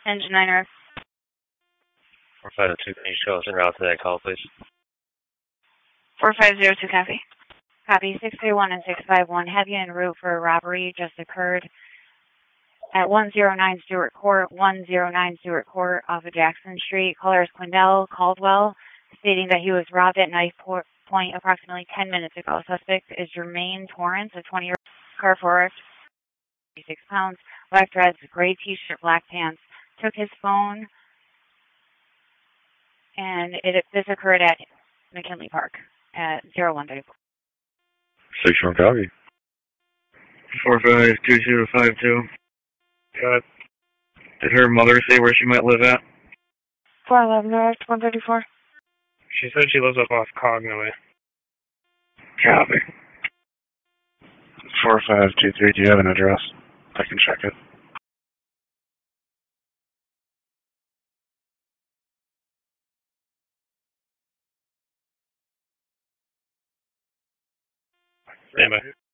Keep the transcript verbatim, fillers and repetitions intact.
Engine niner. four five two, can you show us en route to that call, please? four five zero two, copy. Copy, six three one and six five one. Have you en route for a robbery just occurred at one oh nine Stewart Court, one oh nine Stewart Court off of Jackson Street. Caller is Quindell Caldwell, stating that he was robbed at knife point approximately ten minutes ago. Suspect is Jermaine Torrance, a twenty-year-old car forest, six pounds, black dreads, gray t-shirt, black pants. Took his phone, and it this occurred at McKinley Park at zero one thirty-four. six one copy. four five two zero five two. Got it. Did her mother say where she might live at? four eleven North, one thirty-four. She said she lives up off Cognaway. Copy. four five two three, do you have an address? I can check it. Stand by.